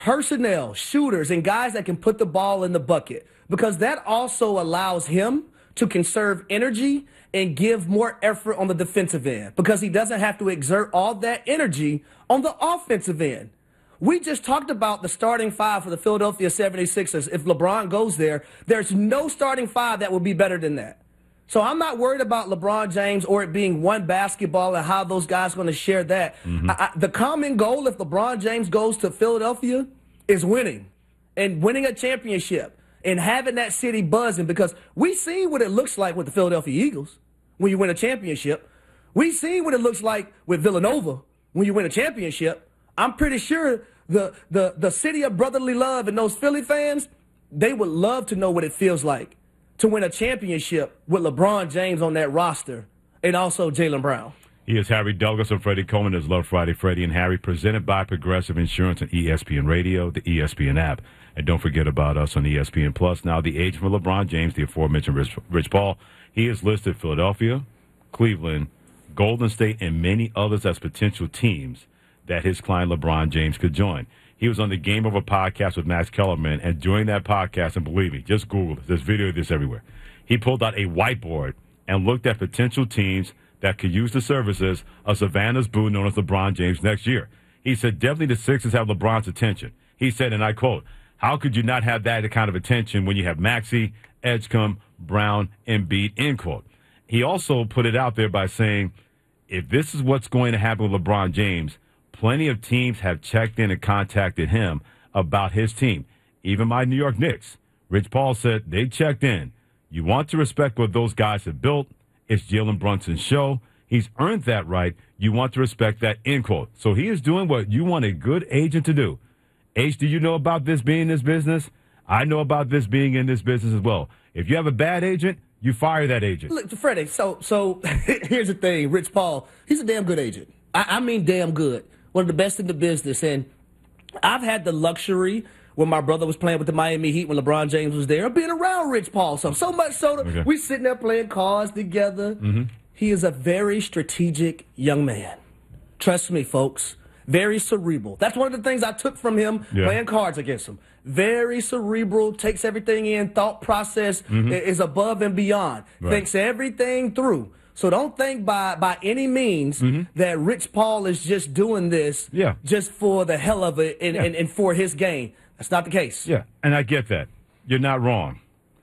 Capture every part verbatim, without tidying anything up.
personnel, shooters, and guys that can put the ball in the bucket, because that also allows him to conserve energy and give more effort on the defensive end, because he doesn't have to exert all that energy on the offensive end. We just talked about the starting five for the Philadelphia seventy-sixers. If LeBron goes there, there's no starting five that will be better than that. So I'm not worried about LeBron James or it being one basketball and how those guys are going to share that. Mm-hmm. I, I, the common goal, if LeBron James goes to Philadelphia, is winning and winning a championship and having that city buzzing, because we see what it looks like with the Philadelphia Eagles when you win a championship. We see what it looks like with Villanova when you win a championship. I'm pretty sure the, the, the city of brotherly love and those Philly fans, they would love to know what it feels like to win a championship with LeBron James on that roster and also Jaylen Brown. He is Harry Douglas and Freddie Coleman. Is Love Friday, Freddie and Harry, presented by Progressive Insurance and E S P N Radio, the E S P N app. And don't forget about us on E S P N Plus. Now, the agent for LeBron James, the aforementioned Rich, Rich Paul, he has listed Philadelphia, Cleveland, Golden State, and many others as potential teams that his client LeBron James could join. He was on the Game Over podcast with Max Kellerman, and during that podcast, and believe me, just Google it, there's video of this everywhere, he pulled out a whiteboard and looked at potential teams that could use the services of Savannah's boo known as LeBron James next year. He said, definitely the Sixers have LeBron's attention. He said, and I quote, how could you not have that kind of attention when you have Maxey, Edgecombe, Brown, Embiid, end quote. He also put it out there by saying, if this is what's going to happen with LeBron James, plenty of teams have checked in and contacted him about his team. Even my New York Knicks. Rich Paul said they checked in. You want to respect what those guys have built. It's Jalen Brunson's show. He's earned that right. You want to respect that, end quote. So he is doing what you want a good agent to do. H, do you know about this being in this business? I know about this being in this business as well. If you have a bad agent, you fire that agent. Look, Freddie, so so here's the thing. Rich Paul, he's a damn good agent. I, I mean damn good. One of the best in the business. And I've had the luxury when my brother was playing with the Miami Heat when LeBron James was there, of being around Rich Paul. So, so much so that okay. we sitting there playing cards together. Mm-hmm. He is a very strategic young man. Trust me, folks. Very cerebral. That's one of the things I took from him yeah. playing cards against him. Very cerebral, takes everything in, thought process mm-hmm. is above and beyond, right. thinks everything through. So don't think by, by any means mm-hmm. that Rich Paul is just doing this yeah. just for the hell of it and, yeah. and, and for his gain. That's not the case. Yeah, and I get that. You're not wrong.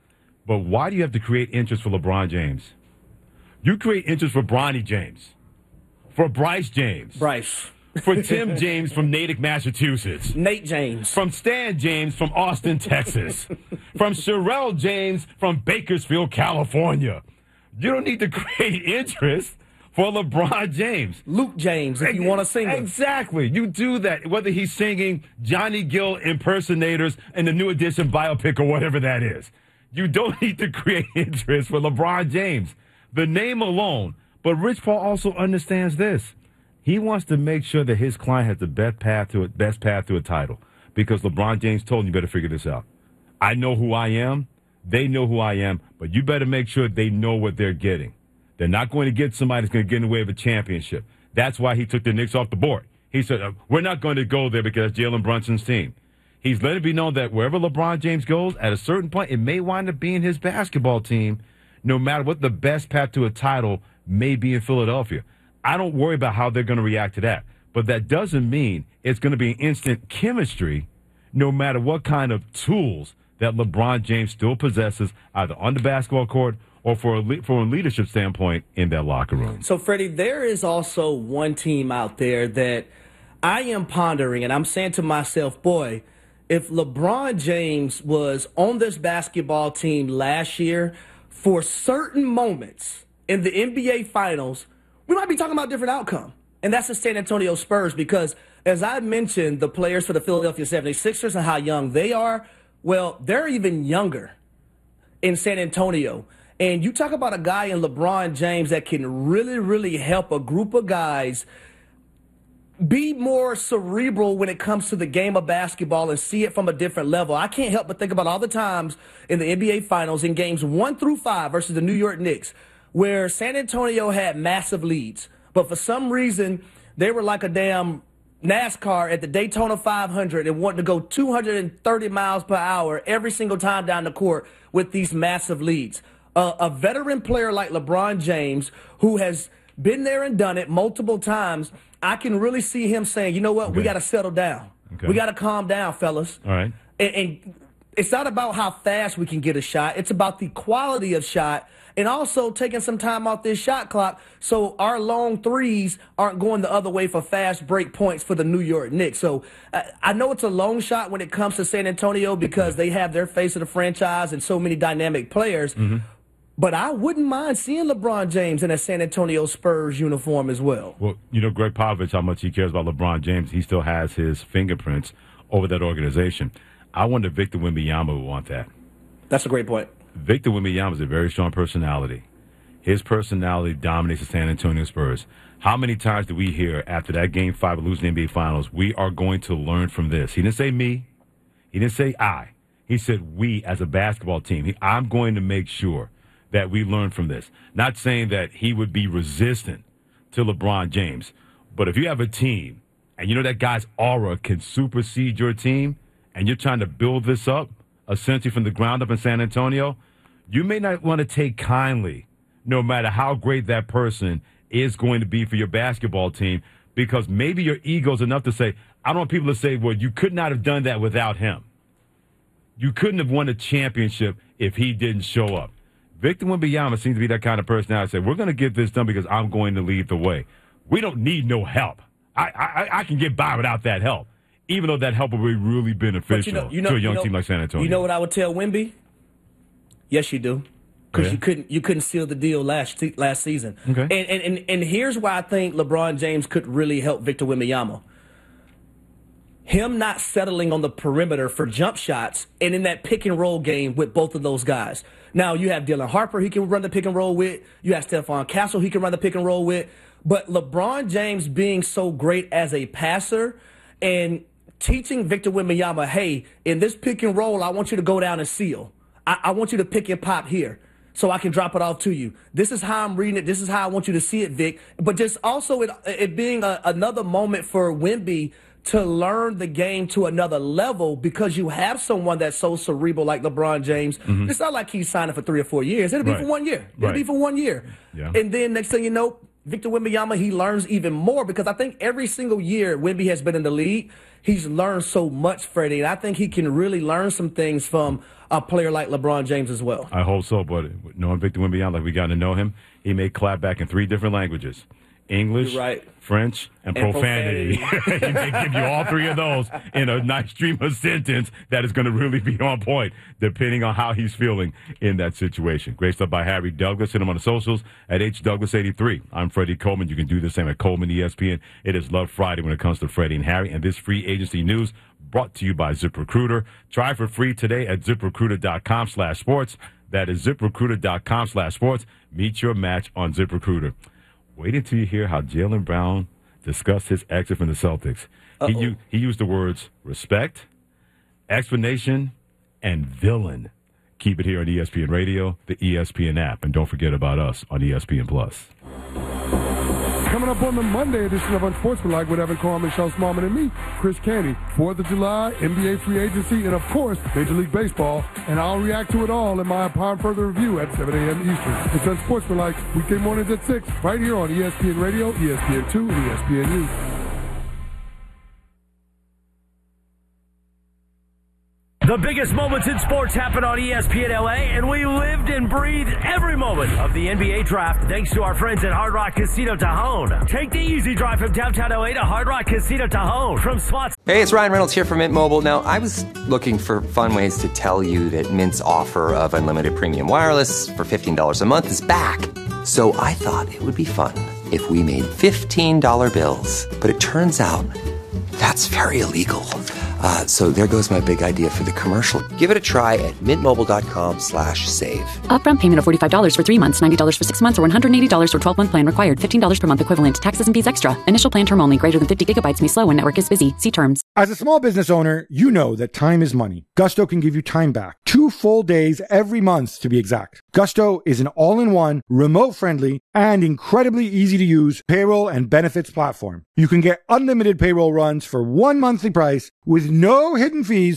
But why do you have to create interest for LeBron James? You create interest for Bronny James, for Bryce James. Bryce. For Tim James from Natick, Massachusetts. Nate James. From Stan James from Austin, Texas. From Sherelle James from Bakersfield, California. You don't need to create interest for LeBron James. Luke James, if you want to sing it. Exactly. You do that, whether he's singing Johnny Gill impersonators in the New Edition biopic or whatever that is. You don't need to create interest for LeBron James. The name alone. But Rich Paul also understands this. He wants to make sure that his client has the best path to a, best path to a title, because LeBron James told him, you better figure this out. I know who I am. They know who I am, but you better make sure they know what they're getting. They're not going to get somebody that's going to get in the way of a championship. That's why he took the Knicks off the board. He said, we're not going to go there because that's Jalen Brunson's team. He's letting it be known that wherever LeBron James goes, at a certain point, it may wind up being his basketball team, no matter what the best path to a title may be in Philadelphia. I don't worry about how they're going to react to that. But that doesn't mean it's going to be instant chemistry no matter what kind of tools that LeBron James still possesses, either on the basketball court or for a, le- from a leadership standpoint in that locker room. So, Freddie, there is also one team out there that I am pondering, and I'm saying to myself, boy, if LeBron James was on this basketball team last year, for certain moments in the N B A Finals, we might be talking about a different outcome. And that's the San Antonio Spurs, because as I mentioned, the players for the Philadelphia seventy-sixers and how young they are, well, they're even younger in San Antonio. And you talk about a guy in LeBron James that can really, really help a group of guys be more cerebral when it comes to the game of basketball and see it from a different level. I can't help but think about all the times in the N B A Finals in games one through five versus the New York Knicks, where San Antonio had massive leads, but for some reason they were like a damn NASCAR at the Daytona five hundred and wanting to go two hundred thirty miles per hour every single time down the court with these massive leads. Uh, a veteran player like LeBron James, who has been there and done it multiple times, I can really see him saying, you know what, okay. we got to settle down. Okay. We got to calm down, fellas. All right. And, and it's not about how fast we can get a shot. It's about the quality of shot and also taking some time off this shot clock so our long threes aren't going the other way for fast break points for the New York Knicks. So uh, I know it's a long shot when it comes to San Antonio because they have their face of the franchise and so many dynamic players. Mm-hmm. But I wouldn't mind seeing LeBron James in a San Antonio Spurs uniform as well. Well, you know, Greg Popovich, how much he cares about LeBron James. He still has his fingerprints over that organization. I wonder if Victor Wembanyama would want that. That's a great point. Victor Wembanyama is a very strong personality. His personality dominates the San Antonio Spurs. How many times did we hear after that Game five of losing the N B A Finals, we are going to learn from this? He didn't say me. He didn't say I. He said we as a basketball team. He, I'm going to make sure that we learn from this. Not saying that he would be resistant to LeBron James. But if you have a team and you know that guy's aura can supersede your team and you're trying to build this up, essentially from the ground up in San Antonio, you may not want to take kindly, no matter how great that person is going to be for your basketball team, because maybe your ego's enough to say, I don't want people to say, well, you could not have done that without him. You couldn't have won a championship if he didn't show up. Victor Wembanyama seems to be that kind of personality. Say, we're going to get this done because I'm going to lead the way. We don't need no help. I, I, I can get by without that help, even though that help will be really beneficial you know, you know, to a young you know, team like San Antonio. You know what I would tell Wemby? Yes, you do. Because okay. you couldn't you couldn't seal the deal last last season. Okay. And, and, and, and here's why I think LeBron James could really help Victor Wembanyama. Him not settling on the perimeter for jump shots and in that pick and roll game with both of those guys. Now, you have Dylan Harper he can run the pick and roll with. You have Stephon Castle he can run the pick and roll with. But LeBron James being so great as a passer and teaching Victor Wembanyama, hey, in this pick and roll, I want you to go down and seal. I, I want you to pick and pop here so I can drop it off to you. This is how I'm reading it. This is how I want you to see it, Vic. But just also it, it being a, another moment for Wemby to learn the game to another level because you have someone that's so cerebral like LeBron James. Mm-hmm. It's not like he's signing for three or four years. It'll be right. for one year. It'll right. be for one year. Yeah. And then next thing you know, Victor Wembanyama, he learns even more because I think every single year Wemby has been in the league, he's learned so much, Freddie. And I think he can really learn some things from a player like LeBron James as well. I hope so, but knowing Victor Wembanyama, like we got to know him, he may clap back in three different languages. English, right. French, and, and profanity. profanity. He may give you all three of those in a nice stream of sentence that is going to really be on point, depending on how he's feeling in that situation. Great stuff by Harry Douglas. Hit him on the socials at H Douglas eighty-three. I'm Freddie Coleman. You can do the same at Coleman E S P N. It is Love Friday when it comes to Freddie and Harry. And this free agency news brought to you by ZipRecruiter. Try for free today at ZipRecruiter.com slash sports. That is ZipRecruiter.com slash sports. Meet your match on ZipRecruiter. Wait until you hear how Jaylen Brown discussed his exit from the Celtics. He, u- he used the words respect, explanation, and villain. Keep it here on E S P N Radio, the E S P N app, and don't forget about us on E S P N Plus. Coming up on the Monday edition of Unsportsmanlike with Evan Carr, Michelle Smallman, and me, Chris Canty. fourth of July, N B A free agency, and of course, Major League Baseball. And I'll react to it all in my Upon Further Review at seven a.m. Eastern. It's Unsportsmanlike, weekday mornings at six, right here on E S P N Radio, E S P N two, and E S P N U. The biggest moments in sports happen on E S P N L A, and we lived and breathed every moment of the N B A draft thanks to our friends at Hard Rock Casino Tajon. Take the easy drive from downtown L A to Hard Rock Casino Tajon. From slots. Hey, it's Ryan Reynolds here from Mint Mobile. Now, I was looking for fun ways to tell you that Mint's offer of unlimited premium wireless for fifteen dollars a month is back. So I thought it would be fun if we made fifteen dollar bills. But it turns out that's very illegal. Uh, so there goes my big idea for the commercial. Give it a try at mintmobile.com slash save. Upfront payment of forty-five dollars for three months, ninety dollars for six months, or one hundred eighty dollars for twelve-month plan required. fifteen dollars per month equivalent. Taxes and fees extra. Initial plan term only. Greater than fifty gigabytes may slow when network is busy. See terms. As a small business owner, you know that time is money. Gusto can give you time back. Two full days every month, to be exact. Gusto is an all-in-one, remote-friendly, and incredibly easy-to-use payroll and benefits platform. You can get unlimited payroll runs for one monthly price with no hidden fees